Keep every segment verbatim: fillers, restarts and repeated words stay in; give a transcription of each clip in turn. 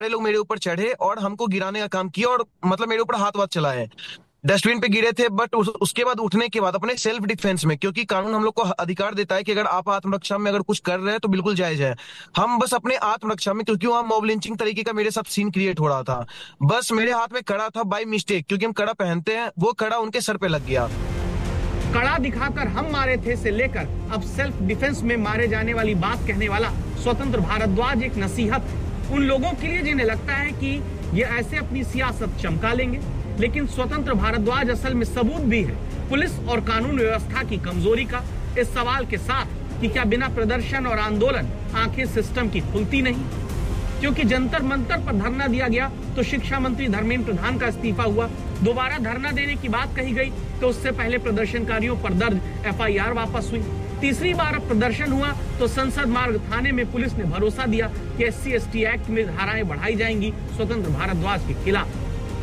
लोग मेरे ऊपर चढ़े और हमको गिराने का काम किया और मतलब मेरे ऊपर हाथ वाथ चलाए। डस्टबिन पे गिरे थे, बट उस, उसके बाद उठने के बाद अपने सेल्फ डिफेंस में, क्योंकि कानून हम लोग को अधिकार देता है कि अगर आप आत्मरक्षा में अगर कुछ कर रहे हैं तो बिल्कुल जायज है। हम बस अपने आत्मरक्षा में, क्योंकि वहां मॉब लिंचिंग तरीके का मेरे साथ सीन क्रिएट हो रहा था, बस मेरे हाथ में कड़ा था बाय मिस्टेक, क्योंकि हम कड़ा पहनते हैं, वो कड़ा उनके सर पे लग गया। कड़ा दिखाकर हम मारे थे से लेकर अब सेल्फ डिफेंस में मारे जाने वाली बात कहने वाला स्वतंत्र भारद्वाज एक नसीहत उन लोगों के लिए जिन्हें लगता है कि ये ऐसे अपनी सियासत चमका लेंगे। लेकिन स्वतंत्र भारद्वाज असल में सबूत भी है पुलिस और कानून व्यवस्था की कमजोरी का, इस सवाल के साथ कि क्या बिना प्रदर्शन और आंदोलन आंखें सिस्टम की खुलती नहीं? क्योंकि जंतर मंतर पर धरना दिया गया तो शिक्षा मंत्री धर्मेंद्र प्रधान का इस्तीफा हुआ, दोबारा धरना देने की बात कही गई तो उससे पहले प्रदर्शनकारियों पर दर्ज एफ आई आर वापस हुई। तीसरी बार अब प्रदर्शन हुआ तो संसद मार्ग थाने में पुलिस ने भरोसा दिया कि S C S T act में धाराएं बढ़ाई जाएंगी स्वतंत्र भारद्वाज के खिलाफ।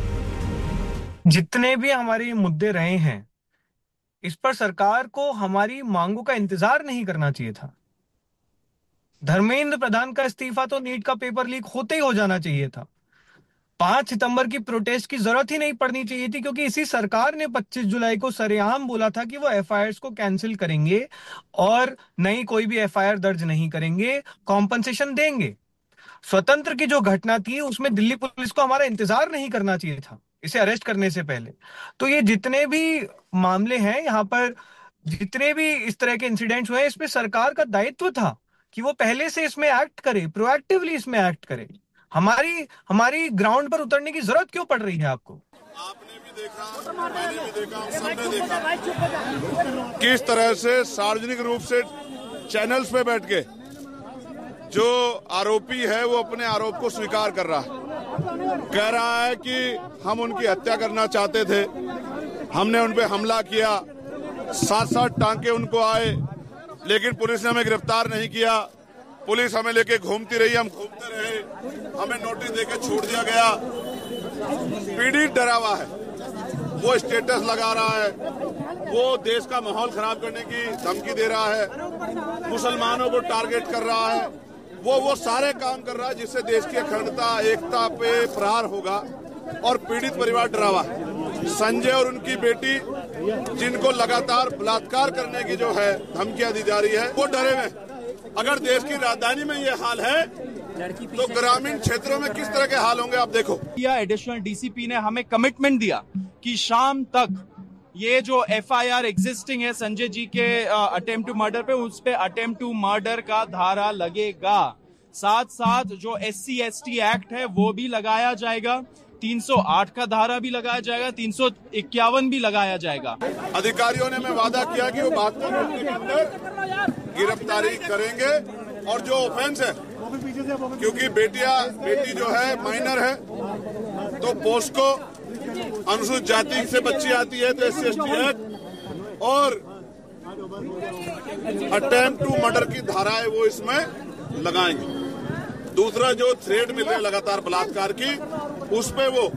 जितने भी हमारे मुद्दे रहे हैं, इस पर सरकार को हमारी मांगों का इंतजार नहीं करना चाहिए था। धर्मेंद्र प्रधान का इस्तीफा तो नीट का पेपर लीक होते ही हो जाना चाहिए था। पांच सितंबर की प्रोटेस्ट की जरूरत ही नहीं पड़नी चाहिए थी, क्योंकि इसी सरकार ने पच्चीस जुलाई को सरेआम बोला था कि वो एफ आई आर को कैंसिल करेंगे और नई कोई भी एफ आई आर दर्ज नहीं करेंगे, कॉम्पनसेशन देंगे। स्वतंत्र की जो घटना थी उसमें दिल्ली पुलिस को हमारा इंतजार नहीं करना चाहिए था इसे अरेस्ट करने से पहले। तो ये जितने भी मामले हैं यहाँ पर, जितने भी इस तरह के इंसिडेंट्स हुए, इसमें सरकार का दायित्व था कि वो पहले से इसमें एक्ट करे, प्रोएक्टिवली इसमें एक्ट करे। हमारी हमारी ग्राउंड पर उतरने की जरूरत क्यों पड़ रही है आपको? आपने भी देखा, मैंने भी देखा, सबने देखा किस तरह से सार्वजनिक रूप से चैनल्स पे बैठ के जो आरोपी है वो अपने आरोप को स्वीकार कर रहा है, कह रहा है कि हम उनकी हत्या करना चाहते थे, हमने उन पे हमला किया, साथ साथ टांके उनको आए, लेकिन पुलिस ने हमें गिरफ्तार नहीं किया, पुलिस हमें लेके घूमती रही, हम घूमते रहे, हमें नोटिस देके छोड़ दिया गया। पीड़ित डरा हुआ है, वो स्टेटस लगा रहा है, वो देश का माहौल खराब करने की धमकी दे रहा है, मुसलमानों को टारगेट कर रहा है, वो वो सारे काम कर रहा है जिससे देश की अखंडता एकता पे प्रहार होगा। और पीड़ित परिवार डरा हुआ है। संजय और उनकी बेटी जिनको लगातार बलात्कार करने की जो है धमकियां दी जा रही है, वो डरे हुए। अगर देश की राजधानी में ये हाल है तो ग्रामीण क्षेत्रों में किस तरह के हाल होंगे आप देखो। एडिशनल डी सी पी ने हमें कमिटमेंट दिया कि शाम तक ये जो एफ आई आर एग्जिस्टिंग है संजय जी के अटेम्प्ट टू मर्डर पे, उस पे अटेम्प्ट टू मर्डर का धारा लगेगा। साथ साथ जो S C S T act है वो भी लगाया जाएगा, तीन सौ आठ का धारा भी लगाया जाएगा, तीन सौ इक्यावन भी लगाया जाएगा। अधिकारियों ने मैं वादा किया कि वो बहत्तर घंटे के अंदर गिरफ्तारी करेंगे और जो ऑफेंस है, क्योंकि बेटिया बेटी जो है माइनर है तो पोस्को अनुसूचित जाति से बच्ची आती है तो S C S T act और अटेम्प्ट टू मर्डर की धाराएं वो इसमें लगाएंगे। दूसरा जो थ्रेड मिल रहे हैं लगातार बलात्कार की, उस पे वो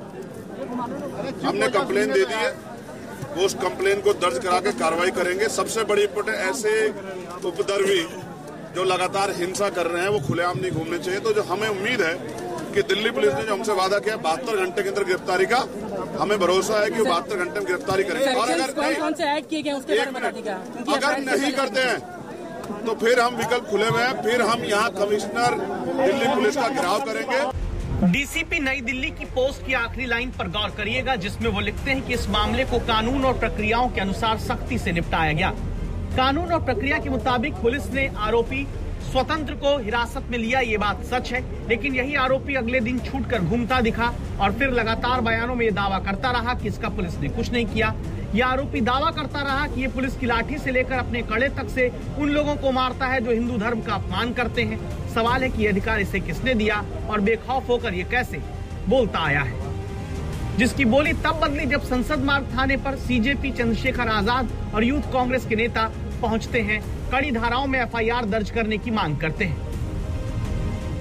हमने कंप्लेन दे दी है, वो उस कंप्लेन को दर्ज करा के कार्रवाई करेंगे। सबसे बड़ी इम्पोर्टेंट, ऐसे उपद्रवी जो लगातार हिंसा कर रहे हैं वो खुलेआम नहीं घूमने चाहिए। तो जो हमें उम्मीद है कि दिल्ली पुलिस ने जो हमसे वादा किया बहत्तर घंटे के अंदर गिरफ्तारी का, हमें भरोसा है कि वो बहत्तर घंटे में गिरफ्तारी करेंगे। और अगर नहीं, कौन से ऐड किए गए उसके बारे में बता दीजिएगा। अगर नहीं करते हैं तो फिर हम विकल्प खुले हुए हैं, फिर हम यहाँ कमिश्नर दिल्ली पुलिस का घेराव करेंगे। डी सी पी नई दिल्ली की पोस्ट की आखिरी लाइन पर गौर करिएगा, जिसमें वो लिखते हैं कि इस मामले को कानून और प्रक्रियाओं के अनुसार सख्ती से निपटाया गया। कानून और प्रक्रिया के मुताबिक पुलिस ने आरोपी स्वतंत्र को हिरासत में लिया, ये बात सच है, लेकिन यही आरोपी अगले दिन छूटकर घूमता दिखा और फिर लगातार बयानों में ये दावा करता रहा कि इसका पुलिस ने कुछ नहीं किया। यह आरोपी दावा करता रहा कि ये पुलिस की लाठी से लेकर अपने कड़े तक से उन लोगों को मारता है जो हिंदू धर्म का अपमान करते हैं। सवाल है कि ये अधिकार इसे किसने दिया और बेखौफ होकर ये कैसे बोलता आया है, जिसकी बोली तब बदली जब संसद मार्ग थाने पर सी जे पी चंद्रशेखर आजाद और यूथ कांग्रेस के नेता पहुंचते हैं, कड़ी धाराओं में एफ आई आर दर्ज करने की मांग करते हैं।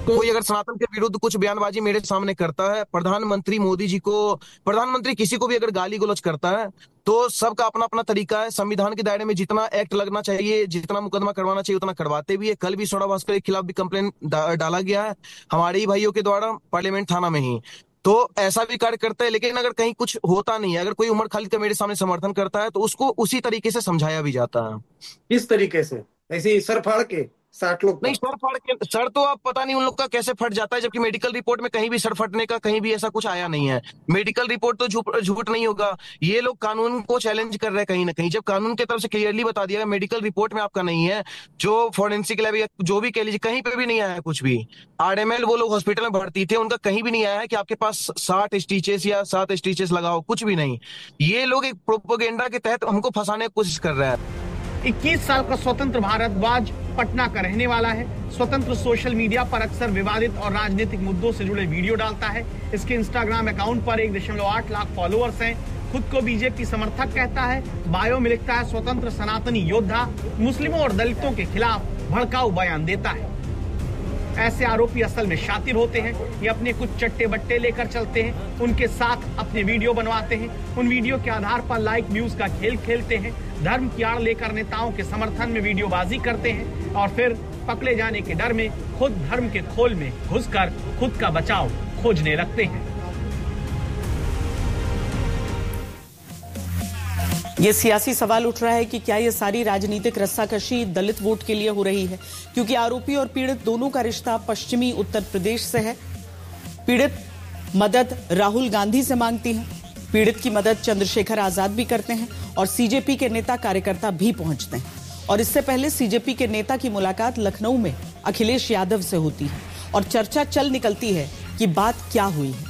कोई अगर सनातन के विरुद्ध कुछ बयानबाजी मेरे सामने करता है, प्रधानमंत्री मोदी जी को, प्रधानमंत्री किसी को भी अगर गाली गलौज करता है, तो सबका अपना अपना तरीका है। संविधान के दायरे में जितना एक्ट लगना चाहिए, जितना मुकदमा करवाना चाहिए, उतना करवाते भी है। कल भी सौरभ भास्कर के खिलाफ भी कंप्लेन डा, डाला गया है हमारे ही भाइयों के द्वारा पार्लियामेंट थाना में ही। तो ऐसा भी कार्य करता है। लेकिन अगर कहीं कुछ होता नहीं है, अगर कोई उमर खालिद का मेरे सामने समर्थन करता है, तो उसको उसी तरीके से समझाया भी जाता है। किस तरीके से? ऐसे सर फाड़ के साठ लोग? नहीं, सर फाड़ के, सर तो आप पता नहीं उन लोग का कैसे फट जाता है, जबकि मेडिकल रिपोर्ट में कहीं भी सर फटने का कहीं भी ऐसा कुछ आया नहीं है। मेडिकल रिपोर्ट तो झूठ झूठ नहीं होगा। ये लोग कानून को चैलेंज कर रहे हैं कहीं ना कहीं, जब कानून की तरफ से क्लियरली बता दिया मेडिकल रिपोर्ट में आपका नहीं है, जो फोरेंसिक लैब या जो भी कह लीजिए, कहीं पे भी नहीं आया है कुछ भी। आरएमएल वो लोग हॉस्पिटल में भर्ती थे, उनका कहीं भी नहीं आया है कि आपके पास साठ स्टिचेस या सात स्टिचेस लगाओ, कुछ भी नहीं। ये लोग एक प्रोपोगेंडा के तहत हमको फंसाने की कोशिश कर रहे हैं। इक्कीस साल का स्वतंत्र भारद्वाज पटना का रहने वाला है। स्वतंत्र सोशल मीडिया पर अक्सर विवादित और राजनीतिक मुद्दों से जुड़े वीडियो डालता है। इसके इंस्टाग्राम अकाउंट पर एक दशमलव आठ लाख फॉलोअर्स हैं। खुद को बीजेपी समर्थक कहता है। बायो में लिखता है स्वतंत्र सनातनी योद्धा, मुस्लिमों और दलितों के खिलाफ भड़काऊ बयान देता है। ऐसे आरोपी असल में शातिर होते हैं। ये अपने कुछ चट्टे बट्टे लेकर चलते हैं, उनके साथ अपने वीडियो बनवाते हैं। उन वीडियो के आधार पर लाइक व्यूज का खेल खेलते हैं। धर्म की आड़ लेकर नेताओं के समर्थन में वीडियोबाजी करते हैं और फिर पकड़े जाने के डर में खुद धर्म के खोल में घुसकर खुद का बचाव खोजने लगते हैं। ये सियासी सवाल उठ रहा है कि क्या ये सारी राजनीतिक रस्साकशी दलित वोट के लिए हो रही है, क्योंकि आरोपी और पीड़ित दोनों का रिश्ता पश्चिमी उत्तर प्रदेश से है। पीड़ित मदद राहुल गांधी से मांगती है, पीड़ित की मदद चंद्रशेखर आजाद भी करते हैं और सीजेपी के नेता कार्यकर्ता भी पहुंचते हैं। और इससे पहले सीजेपी के नेता की मुलाकात लखनऊ में अखिलेश यादव से होती है और चर्चा चल निकलती है कि बात क्या हुई है।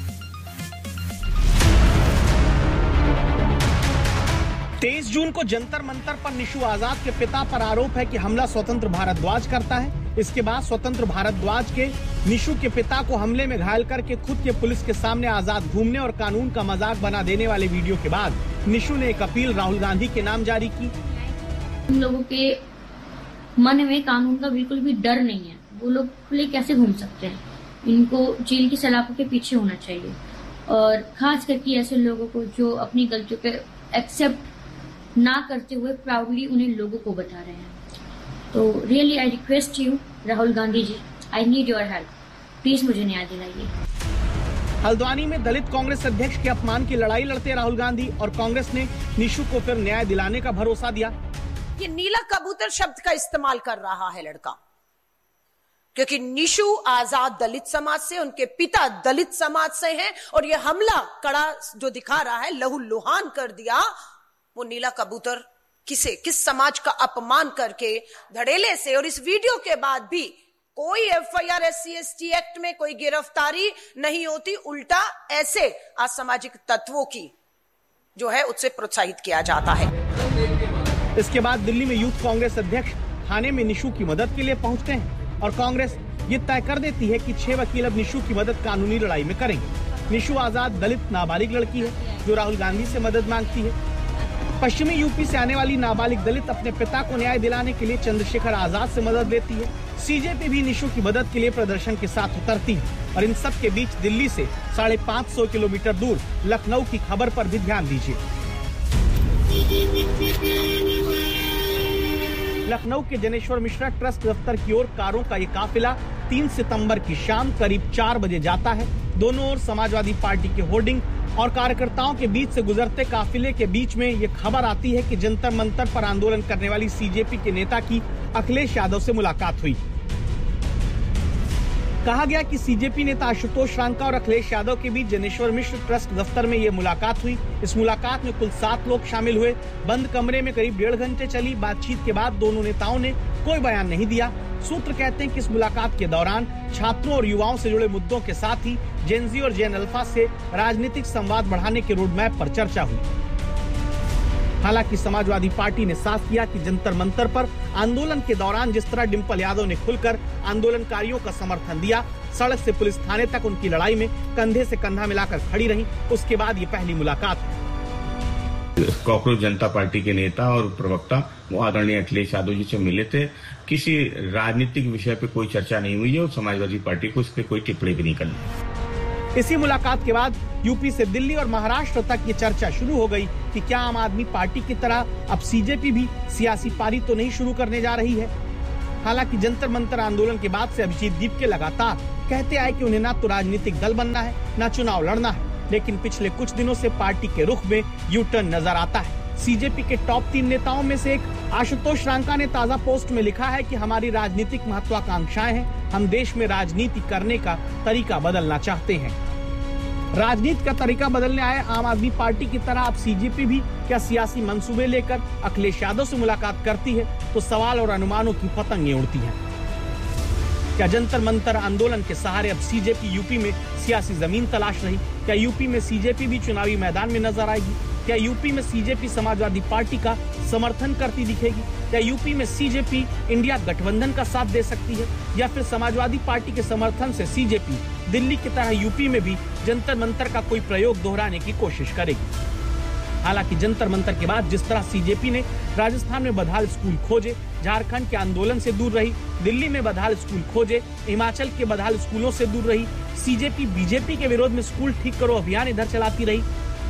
तेईस जून को जंतर मंतर पर निशु आजाद के पिता पर आरोप है कि हमला स्वतंत्र भारद्वाज करता है। इसके बाद स्वतंत्र भारद्वाज के निशु के पिता को हमले में घायल करके खुद के पुलिस के सामने आजाद घूमने और कानून का मजाक बना देने वाले वीडियो के बाद निशु ने एक अपील राहुल गांधी के नाम जारी की। उन लोगों के मन में कानून का बिल्कुल भी डर नहीं है। वो लोग खुले कैसे घूम सकते हैं? इनको जेल की सलाखों के पीछे होना चाहिए। और खास करके ऐसे लोगों को जो अपनी गलतियों के एक्सेप्ट ना करते हुए प्राउडली उन्हें लोगों को बता रहे हैं। तो really I request you Rahul Gandhi ji, I need your help, please मुझे न्याय दिलाइए। हल्द्वानी में दलित कांग्रेस अध्यक्ष के अपमान की लड़ाई लड़ते राहुल गांधी और कांग्रेस ने निशु को फिर न्याय दिलाने का भरोसा दिया। ये नीला कबूतर शब्द का इस्तेमाल कर रहा है लड़का, क्योंकि निशु आजाद दलित समाज से, उनके पिता दलित समाज से हैं और ये हमला कड़ा जो दिखा रहा है, लहू लुहान कर दिया। वो नीला कबूतर किसे, किस समाज का अपमान करके धड़ेले से, और इस वीडियो के बाद भी कोई एफआईआर एससी एसटी एक्ट में कोई गिरफ्तारी नहीं होती, उल्टा ऐसे असामाजिक तत्वों की जो है उससे प्रोत्साहित किया जाता है। इसके बाद दिल्ली में यूथ कांग्रेस अध्यक्ष थाने में निशु की मदद के लिए पहुंचते हैं और कांग्रेस ये तय कर देती है कि छह वकील अब निशु की मदद कानूनी लड़ाई में करेंगे। निशु आजाद दलित नाबालिग लड़की है जो राहुल गांधी से मदद मांगती है। पश्चिमी यूपी से आने वाली नाबालिग दलित अपने पिता को न्याय दिलाने के लिए चंद्रशेखर आजाद से मदद लेती है। सीजेपी भी निशु की मदद के लिए प्रदर्शन के साथ उतरती है। और इन सब के बीच दिल्ली से साढ़े पाँच सौ किलोमीटर दूर लखनऊ की खबर पर भी ध्यान दीजिए। लखनऊ के जनेश्वर मिश्रा ट्रस्ट दफ्तर की ओर कारों का ये काफिला तीन सितंबर की शाम करीब चार बजे जाता है। दोनों ओर समाजवादी पार्टी के होर्डिंग और कार्यकर्ताओं के बीच से गुजरते काफिले के बीच में ये खबर आती है कि जंतर मंतर पर आंदोलन करने वाली सीजेपी के नेता की अखिलेश यादव से मुलाकात हुई। कहा गया कि सीजेपी नेता आशुतोष रांका और अखिलेश यादव के बीच जनेश्वर मिश्र ट्रस्ट दफ्तर में ये मुलाकात हुई। इस मुलाकात में कुल सात लोग शामिल हुए। बंद कमरे में करीब डेढ़ घंटे चली बातचीत के बाद दोनों नेताओं ने कोई बयान नहीं दिया। सूत्र कहते हैं कि इस मुलाकात के दौरान छात्रों और युवाओं से जुड़े मुद्दों के साथ ही जेनजी और जेन अल्फा से राजनीतिक संवाद बढ़ाने के रोडमैप पर चर्चा हुई। हालांकि समाजवादी पार्टी ने साफ किया कि जंतर मंतर पर आंदोलन के दौरान जिस तरह डिंपल यादव ने खुलकर आंदोलनकारियों का समर्थन दिया, सड़क से पुलिस थाने तक उनकी लड़ाई में कंधे से कंधा मिलाकर खड़ी रही, उसके बाद ये पहली मुलाकात है। कॉकरोच जनता पार्टी के नेता और प्रवक्ता वो आदरणीय अखिलेश यादव जी से मिले थे। किसी राजनीतिक विषय पे कोई चर्चा नहीं हुई है और समाजवादी पार्टी को इस पे कोई टिप्पणी भी नहीं करनी। इसी मुलाकात के बाद यूपी से दिल्ली और महाराष्ट्र तक ये चर्चा शुरू हो गई कि क्या आम आदमी पार्टी की तरह अब सीजेपी भी सियासी पारी तो नहीं शुरू करने जा रही है। हालांकि जंतर मंतर आंदोलन के बाद से अभिजीत दीपके लगातार कहते आए कि उन्हें ना तो राजनीतिक दल बनना है ना चुनाव लड़ना है, लेकिन पिछले कुछ दिनों से पार्टी के रुख में यू टर्न नजर आता है। सीजेपी के टॉप तीन नेताओं में से एक आशुतोष रांका ने ताजा पोस्ट में लिखा है कि हमारी राजनीतिक महत्वाकांक्षाएं हैं, हम देश में राजनीति करने का तरीका बदलना चाहते हैं। राजनीति का तरीका बदलने आए आम आदमी पार्टी की तरह अब सीजेपी भी क्या सियासी मंसूबे लेकर अखिलेश यादव से मुलाकात करती है, तो सवाल और अनुमानों की पतंगें उड़ती हैं। क्या जंतर मंतर आंदोलन के सहारे अब सीजेपी यूपी में सियासी जमीन तलाश रही? क्या यूपी में सीजेपी भी चुनावी मैदान में नजर आएगी? क्या यूपी में सीजेपी समाजवादी पार्टी का समर्थन करती दिखेगी? क्या यूपी में सीजेपी इंडिया गठबंधन का साथ दे सकती है, या फिर समाजवादी पार्टी के समर्थन से सीजेपी दिल्ली की तरह यूपी में भी जंतर मंतर का कोई प्रयोग दोहराने की कोशिश करेगी? हालांकि जंतर मंतर के बाद जिस तरह सीजेपी ने राजस्थान में बदहाल स्कूल खोजे, झारखंड के आंदोलन से दूर रही, दिल्ली में बदहाल स्कूल खोजे, हिमाचल के बदहाल स्कूलों से दूर रही, सीजेपी बीजेपी के विरोध में स्कूल ठीक करो अभियान इधर चलाती रही,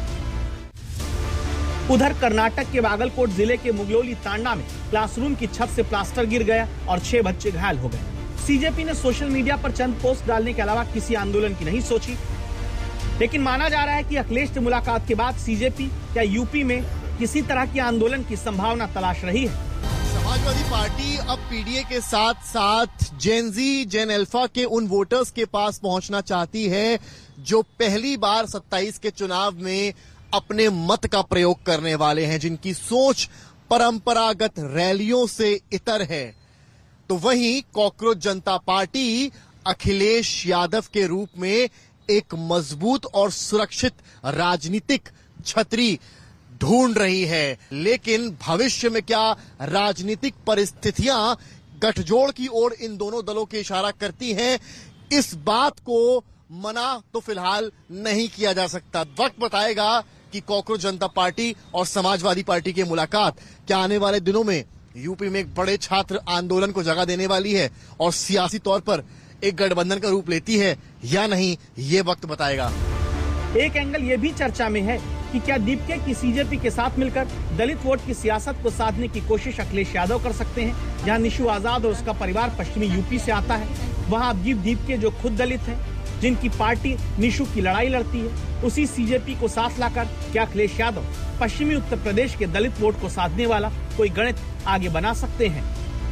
उधर कर्नाटक के बागलकोट जिले के मुगलोली तांडा में क्लासरूम की छत से प्लास्टर गिर गया और छह बच्चे घायल हो गए। सीजेपी ने सोशल मीडिया पर चंद पोस्ट डालने के अलावा किसी आंदोलन की नहीं सोची, लेकिन माना जा रहा है कि अखिलेश से मुलाकात के बाद सीजेपी क्या यूपी में किसी तरह की आंदोलन की संभावना तलाश रही है। समाजवादी पार्टी अब पीडीए के साथ साथ जेन जी, जेन अल्फा के उन वोटर्स के पास पहुंचना चाहती है जो पहली बार सत्ताईस के चुनाव में अपने मत का प्रयोग करने वाले हैं, जिनकी सोच परंपरागत रैलियों से इतर है। तो वहीं कॉकरोच जनता पार्टी अखिलेश यादव के रूप में एक मजबूत और सुरक्षित राजनीतिक छतरी ढूंढ रही है। लेकिन भविष्य में क्या राजनीतिक परिस्थितियां गठजोड़ की ओर इन दोनों दलों के इशारा करती हैं, इस बात को मना तो फिलहाल नहीं किया जा सकता। वक्त बताएगा कि कॉकरोच जनता पार्टी और समाजवादी पार्टी की मुलाकात क्या आने वाले दिनों में यूपी में एक बड़े छात्र आंदोलन को जगह देने वाली है और सियासी तौर पर एक गठबंधन का रूप लेती है या नहीं, ये वक्त बताएगा। एक एंगल ये भी चर्चा में है कि क्या दीपके की सीजेपी के साथ मिलकर दलित वोट की सियासत को साधने की कोशिश अखिलेश यादव कर सकते हैं। जहां निशु आजाद और उसका परिवार पश्चिमी यूपी से आता है, वहां अभिजीत दीपके जो खुद दलित हैं, जिनकी पार्टी निशु की लड़ाई लड़ती है, उसी सीजेपी को साथ लाकर क्या अखिलेश यादव पश्चिमी उत्तर प्रदेश के दलित वोट को साधने वाला कोई गणित आगे बना सकते हैं।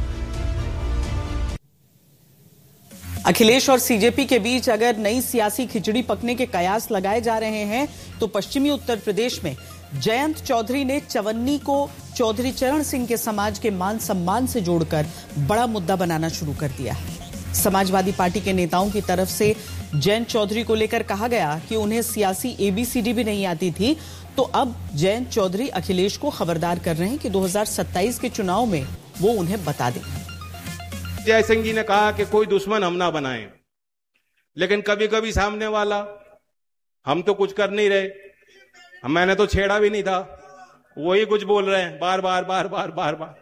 अखिलेश और सीजेपी के बीच अगर नई सियासी खिचड़ी पकने के कयास लगाए जा रहे हैं, तो पश्चिमी उत्तर प्रदेश में जयंत चौधरी ने चवन्नी को चौधरी चरण सिंह के समाज के मान सम्मान से जोड़कर बड़ा मुद्दा बनाना शुरू कर दिया है। समाजवादी पार्टी के नेताओं की तरफ से जयंत चौधरी को लेकर कहा गया कि उन्हें सियासी एबीसीडी भी नहीं आती थी, तो अब जयंत चौधरी अखिलेश को खबरदार कर रहे हैं कि दो हज़ार सत्ताईस के चुनाव में वो उन्हें बता दें। जयसिंह जी ने कहा कि कोई दुश्मन हम ना बनाएं, लेकिन कभी कभी सामने वाला हम तो कुछ कर नहीं रहे, मैंने तो छेड़ा भी नहीं था, वही कुछ बोल रहे हैं बार बार बार बार बार बार।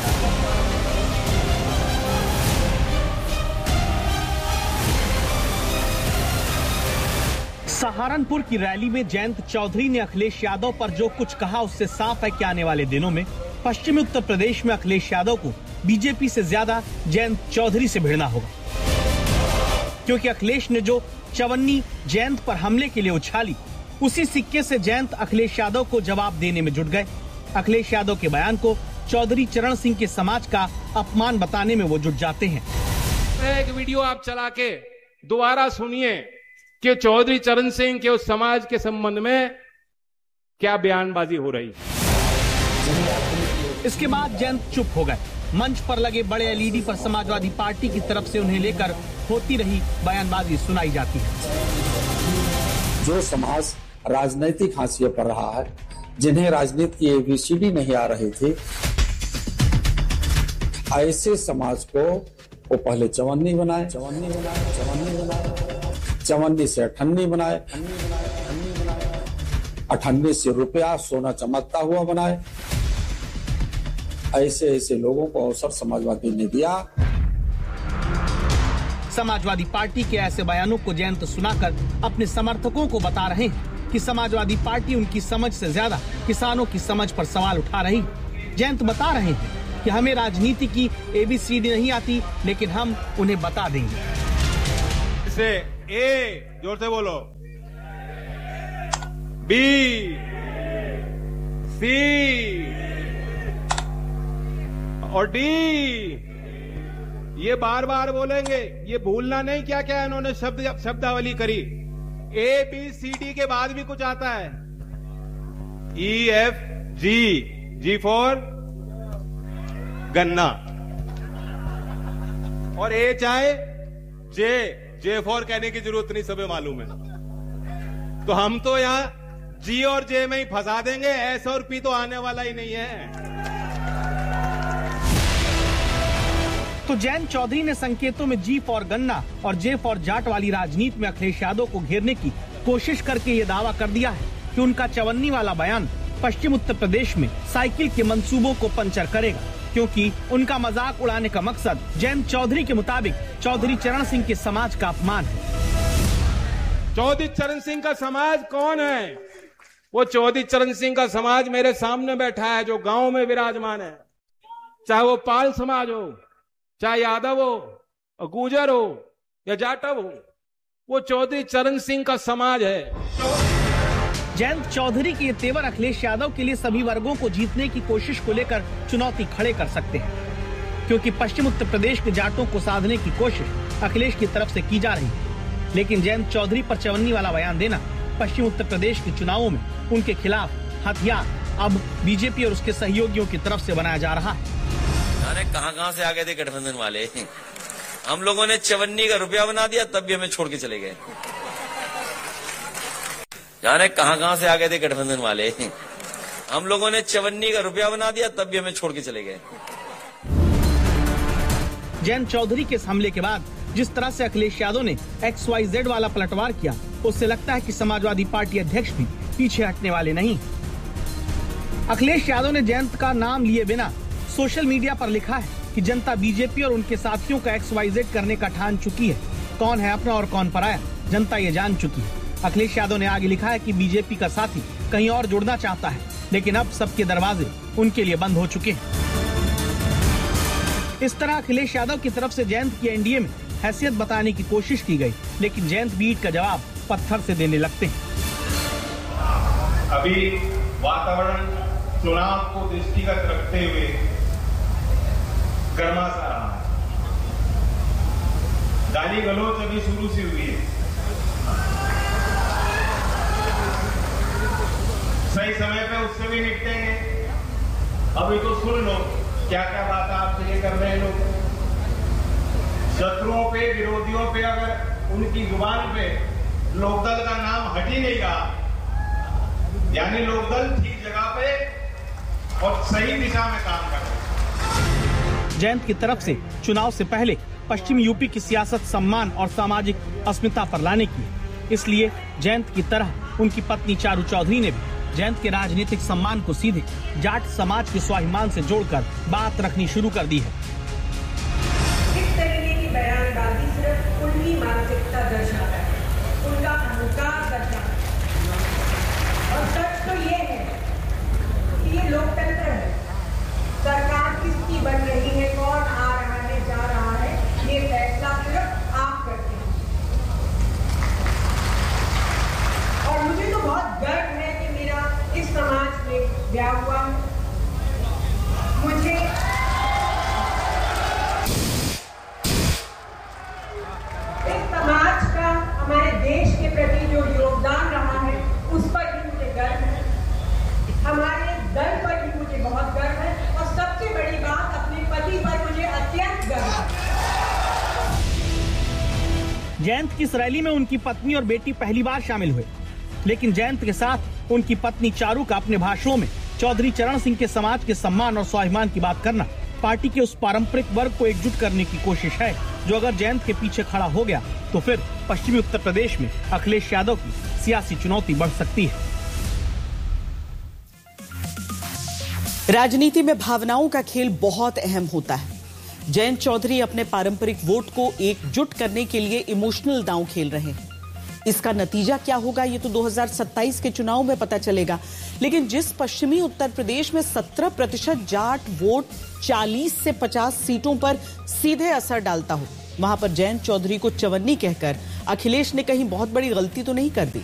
सहारनपुर की रैली में जयंत चौधरी ने अखिलेश यादव पर जो कुछ कहा उससे साफ है कि आने वाले दिनों में पश्चिमी उत्तर प्रदेश में अखिलेश यादव को बीजेपी से ज्यादा जयंत चौधरी से भिड़ना होगा, क्योंकि अखिलेश ने जो चवन्नी जयंत पर हमले के लिए उछाली, उसी सिक्के से जयंत अखिलेश यादव को जवाब देने में जुट गए। अखिलेश यादव के बयान को चौधरी चरण सिंह के समाज का अपमान बताने में वो जुट जाते हैं। एक वीडियो आप चला के दोबारा सुनिए कि चौधरी चरण सिंह के उस समाज के संबंध में क्या बयानबाजी हो रही। इसके बाद जयंत चुप हो गए। मंच पर लगे बड़े एलईडी पर समाजवादी पार्टी की तरफ से उन्हें लेकर होती रही बयानबाजी सुनाई जाती है। जो समाज राजनीतिक हाशिए पर रहा है, जिन्हें राजनीति की एबीसीडी नहीं आ रही थी, ऐसे समाज को वो पहले चवन्नी बनाए चवन्नी बनाए चवन्नी बनाए चवन्नी से अठन्नी बनाए अठन्नी से रुपया सोना चमकता हुआ बनाए। ऐसे ऐसे लोगों को अवसर समाजवादी ने दिया। समाजवादी पार्टी के ऐसे बयानों को जयंत सुनाकर अपने समर्थकों को बता रहे हैं कि समाजवादी पार्टी उनकी समझ से ज्यादा किसानों की समझ पर सवाल उठा रही। जयंत बता रहे हैं कि हमें राजनीति की एबीसीडी नहीं आती, लेकिन हम उन्हें बता देंगे। इसे ए जोर से बोलो, बी, सी और डी। ये बार बार बोलेंगे, ये भूलना नहीं क्या क्या इन्होंने शब्द शब्दावली करी। ए बी सी डी के बाद भी कुछ आता है, E F G, ji for गन्ना, और ए चाहे जे, जे फॉर कहने की जरूरत नहीं, सबे मालूम है। तो हम तो यहां जी और जे में ही फंसा देंगे, एस और पी तो आने वाला ही नहीं है। तो जयंत चौधरी ने संकेतों में जी फॉर गन्ना और जे फॉर जाट वाली राजनीति में अखिलेश यादव को घेरने की कोशिश करके ये दावा कर दिया है कि उनका चवन्नी वाला बयान पश्चिम उत्तर प्रदेश में साइकिल के मंसूबों को पंचर करेगा, क्योंकि उनका मजाक उड़ाने का मकसद जयंत चौधरी के मुताबिक चौधरी चरण सिंह के समाज का अपमान है। चौधरी चरण सिंह का समाज कौन है? वो चौधरी चरण सिंह का समाज मेरे सामने बैठा है, जो गांव में विराजमान है, चाहे वो पाल समाज हो, चाहे यादव हो, गुजर हो या जाटव हो, वो चौधरी चरण सिंह का समाज है। जयंत चौधरी के ये तेवर अखिलेश यादव के लिए सभी वर्गों को जीतने की कोशिश को लेकर चुनौती खड़े कर सकते हैं, क्योंकि पश्चिम उत्तर प्रदेश के जाटों को साधने की कोशिश अखिलेश की तरफ से की जा रही है। लेकिन जयंत चौधरी पर चवन्नी वाला बयान देना पश्चिम उत्तर प्रदेश के चुनावों में उनके खिलाफ हथियार अब बीजेपी और उसके सहयोगियों की तरफ से बनाया जा रहा है। अरे कहां कहां से आ गए थे गठबंधन वाले, हम लोगों ने चवन्नी का रुपया बना दिया तब भी हमें छोड़ के चले गए। जाने कहां कहां से आ गए थे गठबंधन वाले, हम लोगों ने चवन्नी का रुपया बना दिया तब भी हमें छोड़ के चले गए। जयंत चौधरी के इस हमले के बाद जिस तरह से अखिलेश यादव ने एक्स वाई जेड वाला पलटवार किया, उससे लगता है कि समाजवादी पार्टी अध्यक्ष भी पीछे हटने वाले नहीं। अखिलेश यादव ने जयंत का नाम लिए बिना सोशल मीडिया पर लिखा है कि जनता बीजेपी और उनके साथियों का एक्स वाई जेड करने का ठान चुकी है। कौन है अपना और कौन पराया, जनता ये जान चुकी है। अखिलेश यादव ने आगे लिखा है कि बीजेपी का साथी कहीं और जुड़ना चाहता है, लेकिन अब सबके दरवाजे उनके लिए बंद हो चुके हैं। इस तरह अखिलेश यादव की तरफ से जयंत की एनडीए में हैसियत बताने की कोशिश की गई, लेकिन जयंत बीट का जवाब पत्थर से देने लगते हैं। अभी वातावरण चुनाव को दृष्टिगत रखते हुए गर्मा सा रहा है, गाली गलौज अभी शुरू से हुई है। सही समय पे उससे भी निपटेंगे। अभी तो सुन लो क्या क्या बात आपसे ये कर रहे हैं लोग। शत्रुओं पे, विरोधियों पे अगर उनकी जुबान पे लोकदल का नाम हट ही नहीं रहा, यानी लोकदल ठीक जगह पे और सही दिशा में काम कर रहे हैं। जयंत की तरफ से चुनाव से पहले पश्चिमी यूपी की सियासत सम्मान और सामाजिक अस्मिता पर लाने की, इसलिए जयंत की तरह उनकी पत्नी चारू चौधरी ने भी जयंत के राजनीतिक सम्मान को सीधे जाट समाज के स्वाभिमान से जोड़कर बात रखनी शुरू कर दी है। इस तरीके की बयानबाजी सिर्फ उनकी मानसिकता दर्शाता है, उनका अहंकार दर्शाता है। और सच तो ये है कि ये लोकतंत्र है। सरकार किसकी बन रही है, कौन आ रहा है, जा रहा है, ये फैसला सिर्फ आप करते हैं। और मुझे तो बहुत गर्व है कि मेरा इस समाज में ब्याह हुआ है। मुझे इस समाज का हमारे देश के प्रति जो योगदान रहा है उस पर भी मुझे गर्व है। हमारे दल पर भी मुझे बहुत गर्व है, और सबसे बड़ी बात अपने पति पर मुझे अत्यंत गर्व है। जयंत की इस रैली में उनकी पत्नी और बेटी पहली बार शामिल हुए, लेकिन जयंत के साथ उनकी पत्नी चारू का अपने भाषणों में चौधरी चरण सिंह के समाज के सम्मान और स्वाभिमान की बात करना पार्टी के उस पारंपरिक वर्ग को एकजुट करने की कोशिश है, जो अगर जयंत के पीछे खड़ा हो गया तो फिर पश्चिमी उत्तर प्रदेश में अखिलेश यादव की सियासी चुनौती बढ़ सकती है। राजनीति में भावनाओं का खेल बहुत अहम होता है। जयंत चौधरी अपने पारंपरिक वोट को एकजुट करने के लिए इमोशनल दांव खेल रहे हैं। इसका नतीजा क्या होगा ये तो दो हज़ार सत्ताईस के चुनाव में पता चलेगा। लेकिन जिस पश्चिमी उत्तर प्रदेश में सत्रह प्रतिशत जाट वोट चालीस से पचास सीटों पर सीधे असर डालता हो, वहां पर जयंत चौधरी को चवन्नी कहकर अखिलेश ने कहीं बहुत बड़ी गलती तो नहीं कर दी।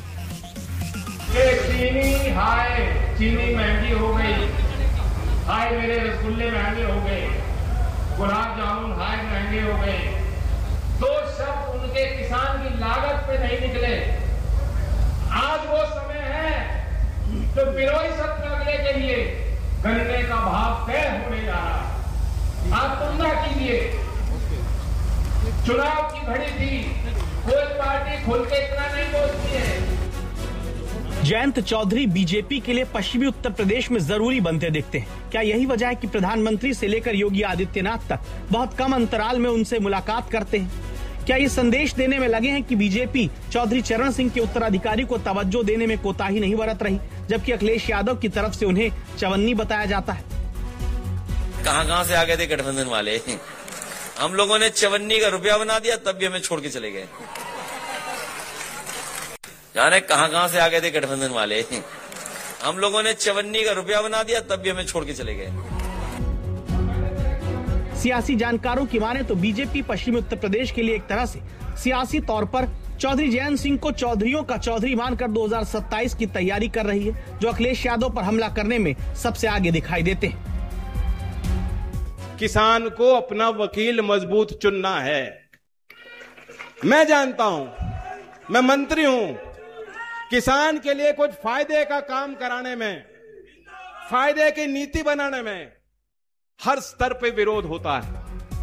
चीनी हाय, चीनी महंगी हो गई, हाय मेरे रसगुल्ले महंगे हो गए, गुलाब जामुन हाय महंगे हो गए। दो शब्द उनके किसान की लागत पे नहीं निकले। आज वो समय है तो बिलोई सत्याग्रह के लिए गन्ने का भाव तय होने जा रहा है। आप तुलना कीजिए, चुनाव की घड़ी थी, कोई पार्टी खुल के इतना नहीं बोलती है। जयंत चौधरी बीजेपी के लिए पश्चिमी उत्तर प्रदेश में जरूरी बनते दिखते हैं। क्या यही वजह है कि प्रधानमंत्री से लेकर योगी आदित्यनाथ तक बहुत कम अंतराल में उनसे मुलाकात करते हैं? क्या ये संदेश देने में लगे हैं कि बीजेपी चौधरी चरण सिंह के उत्तराधिकारी को तवज्जो देने में कोताही नहीं बरत रही, जबकि अखिलेश यादव की तरफ से उन्हें चवन्नी बताया जाता है? कहां कहां से आ गए थे गठबंधन वाले। हम लोगों ने चवन्नी का रुपया बना दिया, तब भी हमें छोड़ के चले गए। जाने कहां कहां से आ गए थे गठबंधन वाले। हम लोगों ने चवन्नी का रुपया बना दिया, तब भी हमें छोड़ के चले गए। सियासी जानकारों की माने तो बीजेपी पश्चिमी उत्तर प्रदेश के लिए एक तरह से सियासी तौर पर चौधरी जयंत सिंह को चौधरियों का चौधरी मानकर दो हज़ार सत्ताईस की तैयारी कर रही है, जो अखिलेश यादव पर हमला करने में सबसे आगे दिखाई देते हैं। किसान को अपना वकील मजबूत चुनना है। मैं जानता हूं, मैं मंत्री हूं, किसान के लिए कुछ फायदे का काम कराने में, फायदे की नीति बनाने में हर स्तर पे विरोध होता है।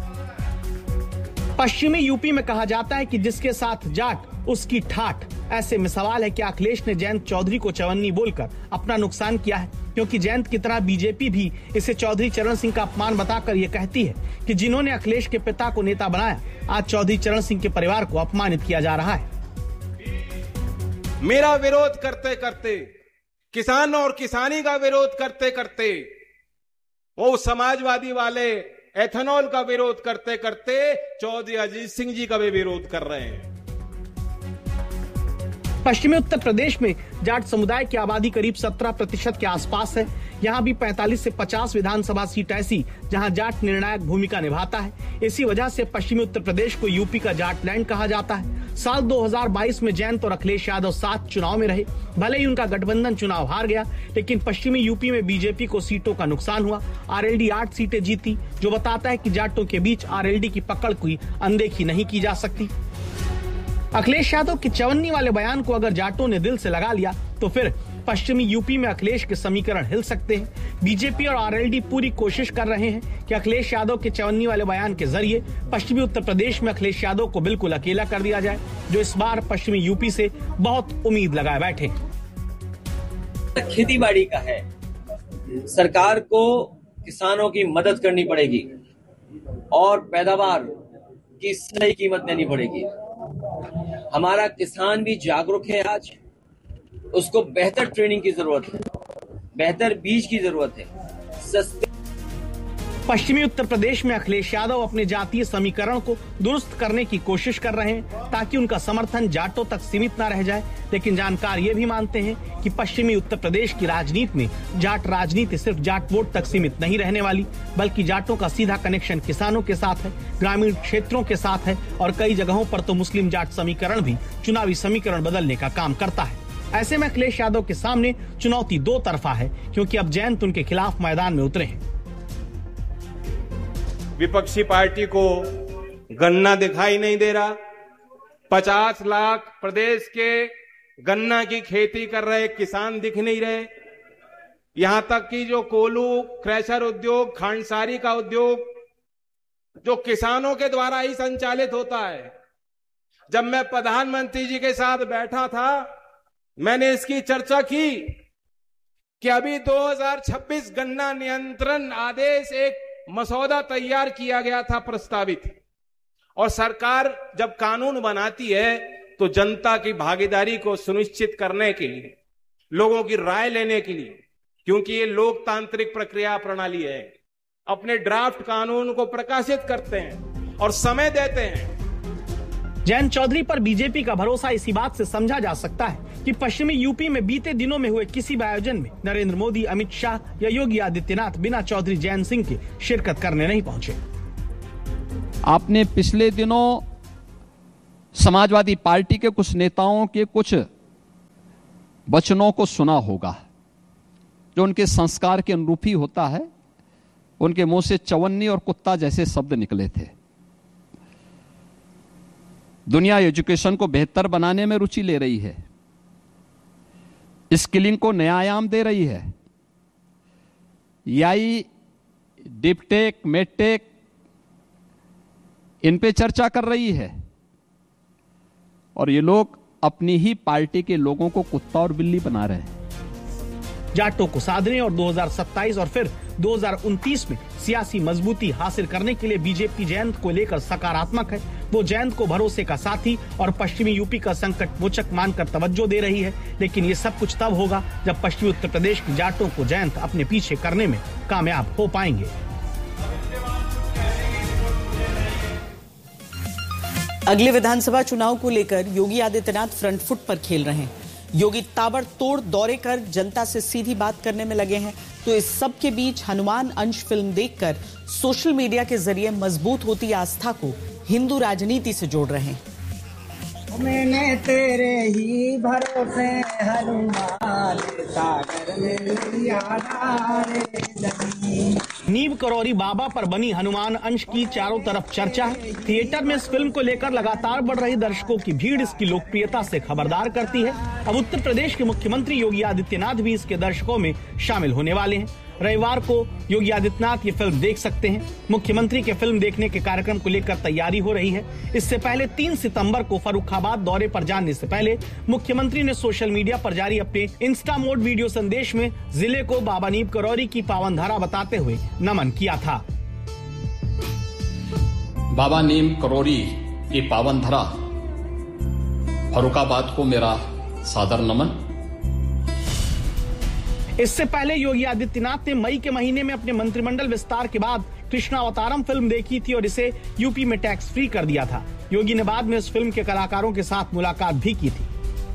पश्चिमी यूपी में कहा जाता है कि जिसके साथ जाट उसकी ठाठ। ऐसे में सवाल है कि अखिलेश ने जयंत चौधरी को चवन्नी बोलकर अपना नुकसान किया है, क्योंकि जयंत की तरह बीजेपी भी इसे चौधरी चरण सिंह का अपमान बताकर ये कहती है कि जिन्होंने अखिलेश के पिता को नेता बनाया, आज चौधरी चरण सिंह के परिवार को अपमानित किया जा रहा है। मेरा विरोध करते करते, किसान और किसानी का विरोध करते करते, वो समाजवादी वाले एथेनॉल का विरोध करते करते चौधरी अजीत सिंह जी का भी विरोध कर रहे हैं। पश्चिमी उत्तर प्रदेश में जाट समुदाय की आबादी करीब सत्रह प्रतिशत के आसपास है। यहाँ भी पैंतालीस से पचास विधानसभा सीट ऐसी जहाँ जाट निर्णायक भूमिका निभाता है। इसी वजह से पश्चिमी उत्तर प्रदेश को यूपी का जाटलैंड कहा जाता है। साल दो हज़ार बाईस में जयंत और अखिलेश यादव साथ चुनाव में रहे। भले ही उनका गठबंधन चुनाव हार गया, लेकिन पश्चिमी यूपी में बीजेपी को सीटों का नुकसान हुआ। आरएलडी आठ सीटें जीती, जो बताता है कि जाटों के बीच आरएलडी की पकड़ की अनदेखी नहीं की जा सकती। अखिलेश यादव के चवन्नी वाले बयान को अगर जाटों ने दिल से लगा लिया तो फिर पश्चिमी यूपी में अखिलेश के समीकरण हिल सकते हैं। बीजेपी और आरएलडी पूरी कोशिश कर रहे हैं कि अखिलेश यादव के चवन्नी वाले बयान के जरिए पश्चिमी उत्तर प्रदेश में अखिलेश यादव को बिल्कुल अकेला कर दिया जाए, जो इस बार पश्चिमी यूपी से बहुत उम्मीद लगाए बैठे। खेती बाड़ी का है, सरकार को किसानों की मदद करनी पड़ेगी और पैदावार की सही कीमत देनी पड़ेगी। हमारा किसान भी जागरूक है, आज उसको बेहतर ट्रेनिंग की जरूरत है, बेहतर बीज की जरूरत है, सस्ते। पश्चिमी उत्तर प्रदेश में अखिलेश यादव अपने जातीय समीकरण को दुरुस्त करने की कोशिश कर रहे हैं ताकि उनका समर्थन जाटों तक सीमित न रह जाए। लेकिन जानकार ये भी मानते हैं कि पश्चिमी उत्तर प्रदेश की राजनीति में जाट राजनीति सिर्फ जाट वोट तक सीमित नहीं रहने वाली, बल्कि जाटों का सीधा कनेक्शन किसानों के साथ है, ग्रामीण क्षेत्रों के साथ है और कई जगहों पर तो मुस्लिम जाट समीकरण भी चुनावी समीकरण बदलने का काम करता है। ऐसे में अखिलेश यादव के सामने चुनौती दो तरफा है, क्योंकि अब जयंत उनके खिलाफ मैदान में उतरे हैं। विपक्षी पार्टी को गन्ना दिखाई नहीं दे रहा। पचास लाख प्रदेश के गन्ना की खेती कर रहे किसान दिख नहीं रहे। यहां तक कि जो कोलू क्रैशर उद्योग, खांडसारी का उद्योग, जो किसानों के द्वारा ही संचालित होता है। जब मैं प्रधानमंत्री जी के साथ बैठा था, मैंने इसकी चर्चा की कि अभी दो हज़ार छब्बीस गन्ना नियंत्रण आदेश एक मसौदा तैयार किया गया था प्रस्तावित, और सरकार जब कानून बनाती है तो जनता की भागीदारी को सुनिश्चित करने के लिए, लोगों की राय लेने के लिए क्योंकि ये लोकतांत्रिक प्रक्रिया प्रणाली है। अपने ड्राफ्ट कानून को प्रकाशित करते हैं और समय देते हैं। जयंत चौधरी पर बीजेपी का भरोसा इसी बात से समझा जा सकता है कि पश्चिमी यूपी में बीते दिनों में हुए किसी भी आयोजन में नरेंद्र मोदी, अमित शाह या योगी आदित्यनाथ बिना चौधरी जयंत सिंह के शिरकत करने नहीं पहुंचे। आपने पिछले दिनों समाजवादी पार्टी के कुछ नेताओं के कुछ वचनों को सुना होगा जो उनके संस्कार के अनुरूप ही होता है। उनके मुंह से चवन्नी और कुत्ता जैसे शब्द निकले थे। दुनिया एजुकेशन को बेहतर बनाने में रुचि ले रही है, स्किलिंग को नया आयाम दे रही है। याई, डिपटेक, मेडटेक इन पे चर्चा कर रही है और ये लोग अपनी ही पार्टी के लोगों को कुत्ता और बिल्ली बना रहे हैं। जाटों को साधने और दो हज़ार सत्ताईस और फिर दो हज़ार उनतीस में सियासी मजबूती हासिल करने के लिए बीजेपी जयंत को लेकर सकारात्मक है। वो जयंत को भरोसे का साथी और पश्चिमी यूपी का संकट मोचक मानकर तवज्जो दे रही है। लेकिन ये सब कुछ तब होगा जब पश्चिमी उत्तर प्रदेश की जाटों को जयंत अपने पीछे करने में कामयाब हो पाएंगे। अगले विधानसभा चुनाव को लेकर योगी आदित्यनाथ फ्रंट फुट पर खेल रहे हैं। योगी ताबड़तोड़ दौरे कर जनता से सीधी बात करने में लगे हैं। तो इस सब के बीच हनुमान अंश फिल्म देखकर सोशल मीडिया के जरिए मजबूत होती आस्था को हिंदू राजनीति से जोड़ रहे हैं। मैंने तेरे ही भरोसे हनुमान सागर में यारा रे दही। नीम करौरी बाबा पर बनी हनुमान अंश की चारों तरफ चर्चा है। थिएटर में इस फिल्म को लेकर लगातार बढ़ रही दर्शकों की भीड़ इसकी लोकप्रियता से खबरदार करती है। अब उत्तर प्रदेश के मुख्यमंत्री योगी आदित्यनाथ भी इसके दर्शकों में शामिल होने वाले हैं। रविवार को योगी आदित्यनाथ ये फिल्म देख सकते हैं। मुख्यमंत्री के फिल्म देखने के कार्यक्रम को लेकर तैयारी हो रही है। इससे पहले तीन सितंबर को फर्रुखाबाद दौरे पर जाने से पहले मुख्यमंत्री ने सोशल मीडिया पर जारी अपने इंस्टा मोड वीडियो संदेश में जिले को बाबा नीम करौरी की पावन धारा बताते हुए नमन किया था। बाबा नीम करौरी की पावन धरा फर्रुखाबाद को मेरा सादर नमन। इससे पहले योगी आदित्यनाथ ने मई के महीने में अपने मंत्रिमंडल विस्तार के बाद कृष्णावतारम फिल्म देखी थी और इसे यूपी में टैक्स फ्री कर दिया था। योगी ने बाद में इस फिल्म के कलाकारों के साथ मुलाकात भी की थी।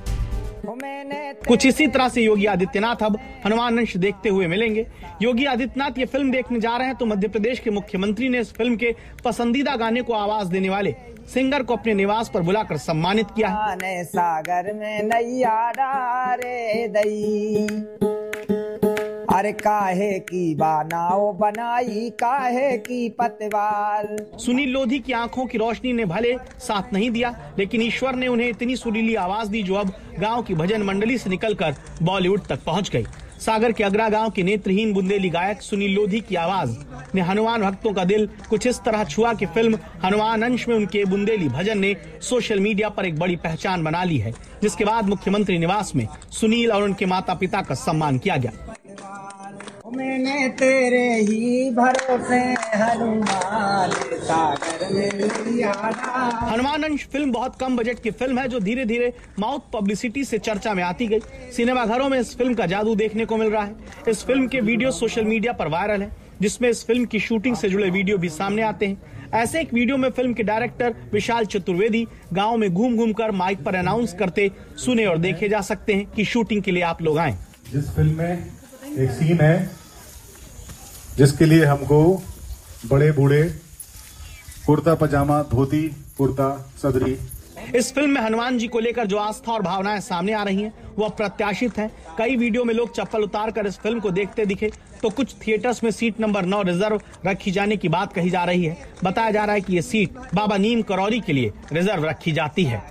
कुछ इसी तरह से योगी आदित्यनाथ अब हनुमान अंश देखते हुए मिलेंगे। योगी आदित्यनाथ ये फिल्म देखने जा रहे हैं तो मध्य प्रदेश के मुख्यमंत्री ने इस फिल्म के पसंदीदा गाने को आवाज देने वाले सिंगर को अपने निवास पर बुलाकर सम्मानित किया है। सागर में नैया रे दई, अरे काहे की बनाओ बनाई काहे की पतवार। सुनील लोधी की आंखों की रोशनी ने भले साथ नहीं दिया, लेकिन ईश्वर ने उन्हें इतनी सुरीली आवाज दी जो अब गांव की भजन मंडली से निकलकर बॉलीवुड तक पहुंच गई। सागर के अगरा गांव के नेत्रहीन बुंदेली गायक सुनील लोधी की आवाज ने हनुमान भक्तों का दिल कुछ इस तरह छुआ कि फिल्म हनुमान अंश में उनके बुंदेली भजन ने सोशल मीडिया पर एक बड़ी पहचान बना ली है। जिसके बाद मुख्यमंत्री निवास में सुनील और उनके माता पिता का सम्मान किया गया। मैंने तेरे ही भरोसे हनुमान सागर में यारा। हनुमान अंश फिल्म बहुत कम बजट की फिल्म है जो धीरे धीरे माउथ पब्लिसिटी से चर्चा में आती गई। सिनेमा घरों में इस फिल्म का जादू देखने को मिल रहा है। इस फिल्म के वीडियो सोशल मीडिया पर वायरल है, जिसमें इस फिल्म की शूटिंग से जुड़े वीडियो भी सामने आते हैं। ऐसे एक वीडियो में फिल्म के डायरेक्टर विशाल चतुर्वेदी गाँव में घूम घूम कर माइक पर अनाउंस करते सुने और देखे जा सकते हैं कि शूटिंग के लिए आप लोग आए। जिस फिल्म में एक सीन है जिसके लिए हमको बड़े बूढ़े कुर्ता पजामा, धोती, कुर्ता, सदरी। इस फिल्म में हनुमान जी को लेकर जो आस्था और भावनाएं सामने आ रही हैं, वो अप्रत्याशित हैं। कई वीडियो में लोग चप्पल उतार कर इस फिल्म को देखते दिखे, तो कुछ थिएटर्स में सीट नंबर नौ रिजर्व रखी जाने की बात कही जा रही है। बताया जा रहा है कि ये सीट बाबा नीम करौरी के लिए रिजर्व रखी जाती है।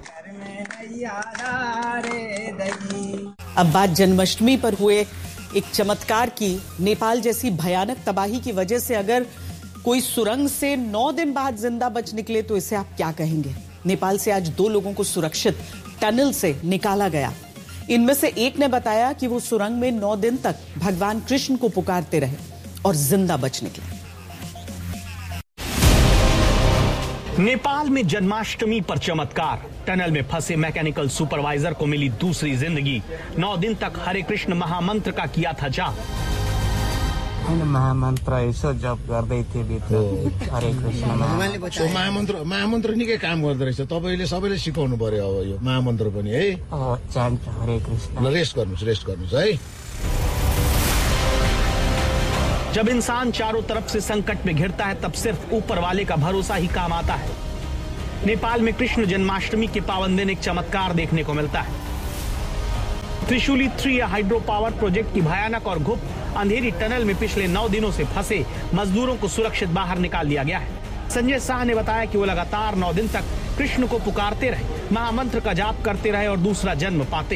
अब बात जन्माष्टमी पर हुए एक चमत्कार की। नेपाल जैसी भयानक तबाही की वजह से अगर कोई सुरंग से नौ दिन बाद जिंदा बच निकले तो इसे आप क्या कहेंगे। नेपाल से आज दो लोगों को सुरक्षित टनल से निकाला गया। इनमें से एक ने बताया कि वो सुरंग में नौ दिन तक भगवान कृष्ण को पुकारते रहे और जिंदा बच निकले। नेपाल में जन्माष्टमी पर चमत्कार। टनल में फंसे मैकेनिकल सुपरवाइजर को मिली दूसरी जिंदगी। नौ दिन तक हरे कृष्ण महामंत्र का किया था जाप। महामन्त्र यसो जप गर्दै थिए भित्र हरे कृष्ण महामन्त्र महामन्त्र निकै काम गर्दो रहेछ। तपाईँले सबैले सिकाउनु पर्यो अब यो महामन्त्र पनि है। चान्ट हरे कृष्ण। रेस्ट गर्नुहोस् रेस्ट गर्नुहोस् है। जब इंसान चारों तरफ से संकट में घिरता है तब सिर्फ ऊपर वाले का भरोसा ही काम आता है। नेपाल में कृष्ण जन्माष्टमी के पावन दिन एक चमत्कार देखने को मिलता है। Trishuli three hydro power project की भयानक और गुप्त अंधेरी टनल में पिछले नौ दिनों से फंसे मजदूरों को सुरक्षित बाहर निकाल लिया गया है। संजय शाह ने बताया कि वो लगातार नौ दिन तक कृष्ण को पुकारते रहे, महामंत्र का जाप करते रहे और दूसरा जन्म पाते।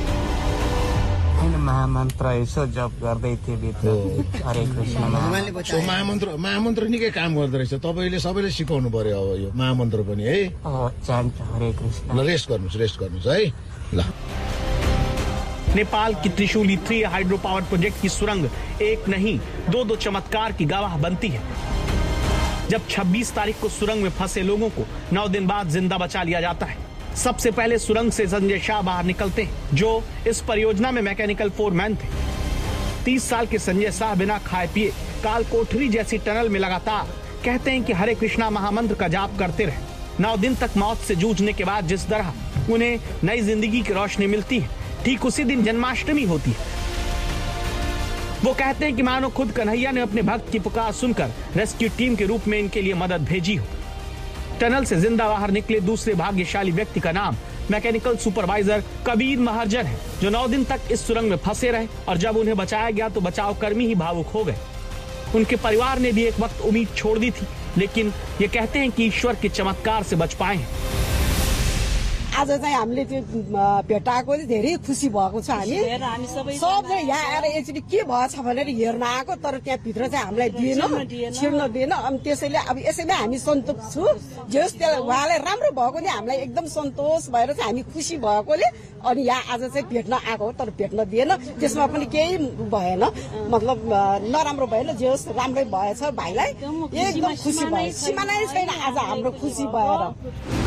महामन्त्र यसो जप गर्दै थिए भित्र हरे कृष्ण महामन्त्र महामन्त्र निकै काम गर्दो रहेछ। तपाईँले सबैले सिकाउनु पर्यो अब यो महामन्त्र पनि है। चान्ट हरे कृष्ण। रेस्ट गर्नुहोस् रेस्ट गर्नुहोस् है। ल नेपाल की Trishuli three hydro power project की सुरंग एक नहीं दो दो चमत्कार की गवाह बनती है। जब छब्बीस तारीख को सुरंग में फंसे लोगों को नौ दिन बाद जिंदा बचा लिया जाता है। सबसे पहले सुरंग से संजय शाह बाहर निकलते हैं, जो इस परियोजना में मैकेनिकल फोरमैन थे। तीस साल के संजय शाह बिना खाए पिए काल कोठरी जैसी टनल में लगातार कहते हैं कि हरे कृष्णा महामंत्र का जाप करते रहे। नौ दिन तक मौत से जूझने के बाद जिस तरह उन्हें नई जिंदगी की रोशनी मिलती है, ठीक उसी दिन जन्माष्टमी होती है। वो कहते हैं कि मानो खुद कन्हैया ने अपने भक्त की पुकार सुनकर रेस्क्यू टीम के रूप में इनके लिए मदद भेजी हो। टनल से जिंदा बाहर निकले दूसरे भाग्यशाली व्यक्ति का नाम मैकेनिकल सुपरवाइजर कबीर महर्जन है, जो नौ दिन तक इस सुरंग में फंसे रहे और जब उन्हें बचाया गया तो बचाव कर्मी ही भावुक हो गए। उनके परिवार ने भी एक वक्त उम्मीद छोड़ दी थी, लेकिन ये कहते हैं कि ईश्वर के चमत्कार से बच पाए हैं। आज चाहिँ हामीले त्यो भेटाएको धेरै खुसी भएको छ। हामी सबले यहाँ आएर एक्चुअली के भएछ भनेर हेर्न आएको, तर त्यहाँ भित्र चाहिँ हामीलाई दिएन, छिर्न दिएन। अनि त्यसैले अब यसैमा हामी सन्तोष छु। जस त्यो उहाँलाई राम्रो भएकोले हामीलाई एकदम सन्तोष भएर चाहिँ हामी खुसी भएकोले अनि यहाँ आज चाहिँ भेट्न आएको, तर भेट्न दिएन। त्यसमा पनि केही भएन, मतलब नराम्रो भएन, जस राम्रै भएछ। भाइलाई एकदम खुसी भयो। सीमा नै छैन आज हाम्रो खुसी भएर।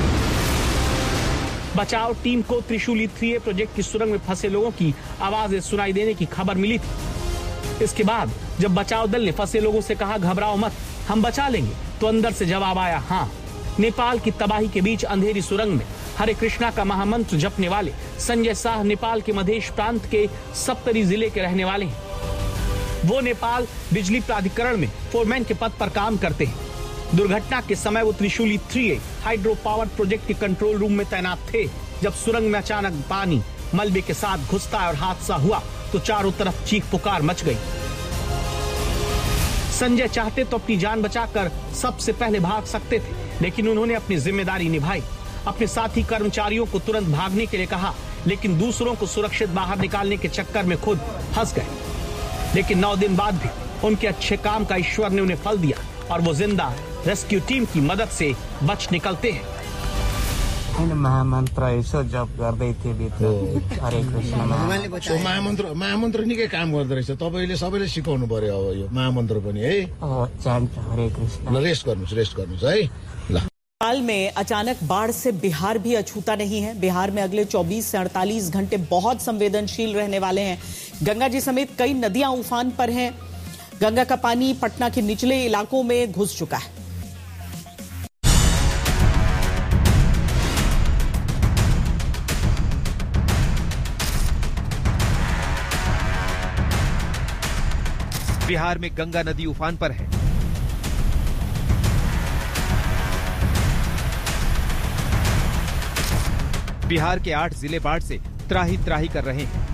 बचाव टीम को त्रिशूली थ्री प्रोजेक्ट की सुरंग में फंसे लोगों की आवाजें सुनाई देने की खबर मिली थी। इसके बाद जब बचाव दल ने फंसे लोगों से कहा घबराओ मत, हम बचा लेंगे, तो अंदर से जवाब आया हाँ। नेपाल की तबाही के बीच अंधेरी सुरंग में हरे कृष्णा का महामंत्र जपने वाले संजय शाह नेपाल के मधेश प्रांत के सप्तरी जिले के रहने वाले हैं। वो नेपाल बिजली प्राधिकरण में फोरमैन के पद पर काम करते हैं। दुर्घटना के समय वो Trishuli three hydro power project के कंट्रोल रूम में तैनात थे। जब सुरंग में अचानक पानी मलबे के साथ घुसता और हादसा हुआ तो चारों तरफ चीख पुकार मच गई। संजय चाहते तो अपनी जान बचाकर सबसे पहले भाग सकते थे, लेकिन उन्होंने अपनी जिम्मेदारी निभाई। अपने साथी कर्मचारियों को तुरंत भागने के लिए कहा, लेकिन दूसरों को सुरक्षित बाहर निकालने के चक्कर में खुद फंस गए। लेकिन नौ दिन बाद भी उनके अच्छे काम का ईश्वर ने उन्हें फल दिया और वो जिंदा रेस्क्यू टीम की मदद से बच निकलते हैं। महामन्त्र यसो जप गर्दै थिए भित्र हरे कृष्ण महामन्त्र महामन्त्र निकै काम गर्दो रहेछ। तपाईँले सबैले सिकाउनु पर्यो अब यो महामन्त्र पनि है। चान्ट हरे कृष्ण। रेस्ट गर्नुहोस् रेस्ट गर्नुहोस् है। ल नेपाल में अचानक बाढ़ से बिहार भी अछूता नहीं है। बिहार में अगले चौबीस से अड़तालीस घंटे बहुत संवेदनशील रहने वाले हैं। गंगा जी समेत कई नदियां उफान पर हैं। गंगा का पानी पटना के निचले इलाकों में घुस चुका है। बिहार में गंगा नदी उफान पर है। बिहार के आठ जिले बाढ़ से त्राही त्राही कर रहे हैं।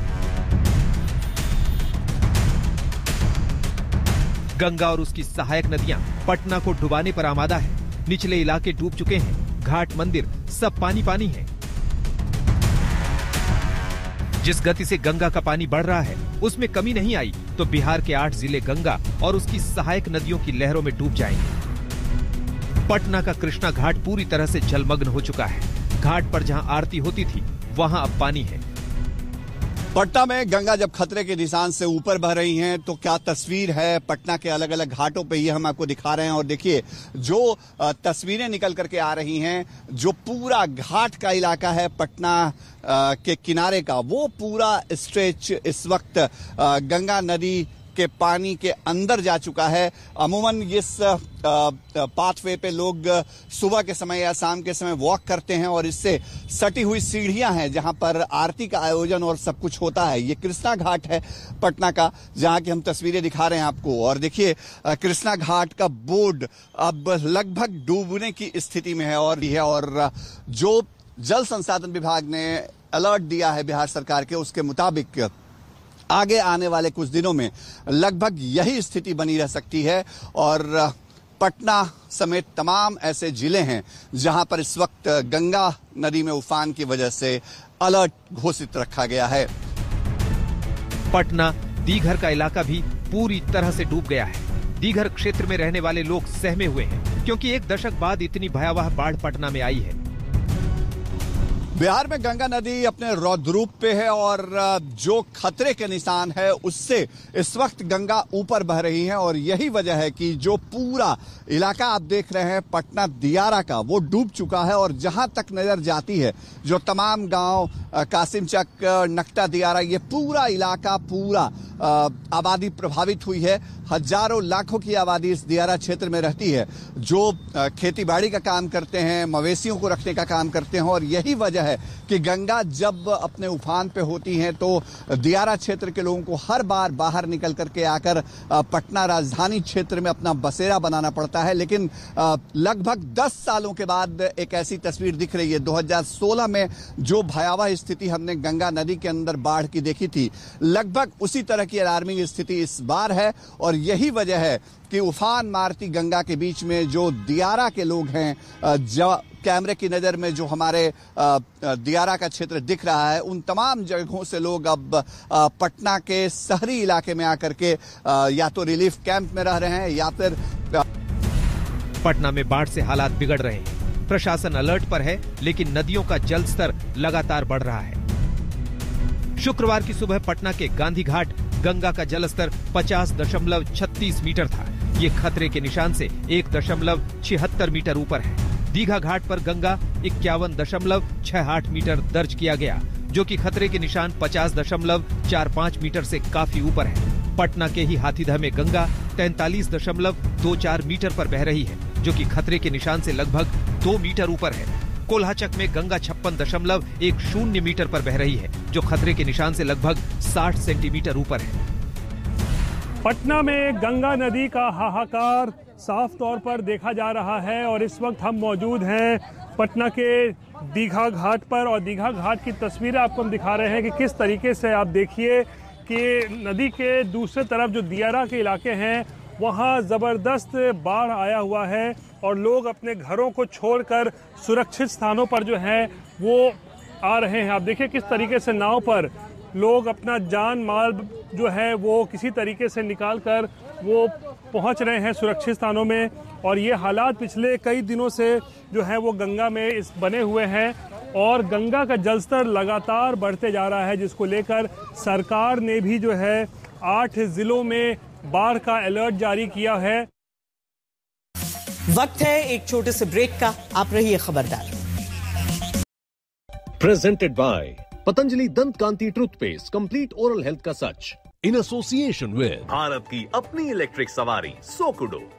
गंगा और उसकी सहायक नदियां पटना को डुबाने पर आमादा है। निचले इलाके डूब चुके हैं। घाट मंदिर सब पानी पानी है। जिस गति से गंगा का पानी बढ़ रहा है उसमें कमी नहीं आई तो बिहार के आठ जिले गंगा और उसकी सहायक नदियों की लहरों में डूब जाएंगे। पटना का कृष्णा घाट पूरी तरह से जलमग्न हो चुका है। घाट पर जहां आरती होती थी वहां अब पानी है। पटना में गंगा जब खतरे के निशान से ऊपर बह रही हैं तो क्या तस्वीर है पटना के अलग अलग घाटों पे, ये हम आपको दिखा रहे हैं। और देखिए जो तस्वीरें निकल करके आ रही हैं, जो पूरा घाट का इलाका है पटना के किनारे का, वो पूरा स्ट्रेच इस वक्त गंगा नदी के पानी के अंदर जा चुका है। अमूमन इस पाथवे पे लोग सुबह के समय या शाम के समय वॉक करते हैं और इससे सटी हुई सीढ़ियां हैं जहां पर आरती का आयोजन और सब कुछ होता है। ये कृष्णा घाट है पटना का, जहां की हम तस्वीरें दिखा रहे हैं आपको। और देखिए कृष्णा घाट का बोर्ड अब लगभग डूबने की स्थिति में है। और है और जो जल संसाधन विभाग ने अलर्ट दिया है बिहार सरकार के, उसके मुताबिक आगे आने वाले कुछ दिनों में लगभग यही स्थिति बनी रह सकती है। और पटना समेत तमाम ऐसे जिले हैं जहां पर इस वक्त गंगा नदी में उफान की वजह से अलर्ट घोषित रखा गया है। पटना दीघर का इलाका भी पूरी तरह से डूब गया है। दीघर क्षेत्र में रहने वाले लोग सहमे हुए हैं क्योंकि एक दशक बाद इतनी भयावह बाढ़ पटना में आई है। बिहार में गंगा नदी अपने रौद्रूप पे है और जो खतरे के निशान है उससे इस वक्त गंगा ऊपर बह रही है। और यही वजह है कि जो पूरा इलाका आप देख रहे हैं पटना दियारा का, वो डूब चुका है। और जहां तक नजर जाती है जो तमाम गांव, कासिमचक, नकटा दियारा, ये पूरा इलाका, पूरा आबादी प्रभावित हुई है। हजारों लाखों की आबादी इस दियारा क्षेत्र में रहती है, जो खेती बाड़ी का काम करते हैं, मवेशियों को रखने का काम करते हैं। और यही वजह है कि गंगा जब अपने उफान पे होती हैं तो दियारा क्षेत्र के लोगों को हर बार बाहर निकल करके आकर पटना राजधानी क्षेत्र में अपना बसेरा बनाना पड़ता है। लेकिन लगभग दस सालों के बाद एक ऐसी तस्वीर दिख रही है। दो हज़ार सोलह में जो भयावह स्थिति हमने गंगा नदी के अंदर बाढ़ की देखी थी, लगभग उसी तरह की अलार्मिंग स्थिति इस बार है। और यही वजह है कि उफान मारती गंगा के बीच में जो दियारा के लोग हैं, जो कैमरे की नजर में जो हमारे दियारा का क्षेत्र दिख रहा है, उन तमाम जगहों से लोग अब पटना के शहरी इलाके में आकर के या तो रिलीफ कैंप में रह रहे हैं या फिर पटना में बाढ़ से हालात बिगड़ रहे हैं। प्रशासन अलर्ट पर है, लेकिन नदियों का जल स्तर लगातार बढ़ रहा है। शुक्रवार की सुबह पटना के गांधी घाट गंगा का जलस्तर पचास दशमलव छत्तीस मीटर था। ये खतरे के निशान से एक दशमलव छिहत्तर मीटर ऊपर है। दीघा घाट पर गंगा इक्यावन दशमलव छह आठ मीटर दर्ज किया गया, जो कि खतरे के निशान पचास दशमलव चार पाँच मीटर से काफी ऊपर है। पटना के ही हाथीदह में गंगा तैंतालीस दशमलव दो चार मीटर पर बह रही है, जो कि खतरे के निशान से लगभग दो मीटर ऊपर है। कोल्हाचक में गंगा छप्पन दशमलव एक शून्य मीटर पर बह रही है, जो खतरे के निशान से लगभग साठ सेंटीमीटर ऊपर है। पटना में गंगा नदी का हाहाकार साफ तौर पर देखा जा रहा है और इस वक्त हम मौजूद हैं पटना के दीघा घाट पर। और दीघा घाट की तस्वीरें आपको हम दिखा रहे हैं कि किस तरीके से, आप देखिए कि नदी के दूसरे तरफ जो दियारा के इलाके हैं, वहाँ ज़बरदस्त बाढ़ आया हुआ है और लोग अपने घरों को छोड़कर सुरक्षित स्थानों पर जो है वो आ रहे हैं। आप देखिए किस तरीके से नाव पर लोग अपना जान माल जो है वो किसी तरीके से निकाल कर वो पहुंच रहे हैं सुरक्षित स्थानों में। और ये हालात पिछले कई दिनों से जो है वो गंगा में इस बने हुए हैं और गंगा का जलस्तर लगातार बढ़ते जा रहा है, जिसको लेकर सरकार ने भी जो है आठ जिलों में बाढ़ का अलर्ट जारी किया है। वक्त है एक छोटे से ब्रेक का, आप रहिए खबरदार। प्रेजेंटेड बाय पतंजलि दंत कांति टूथपेस्ट, कंप्लीट ओरल हेल्थ का सच, इन एसोसिएशन विद भारत की अपनी इलेक्ट्रिक सवारी सोकुडो।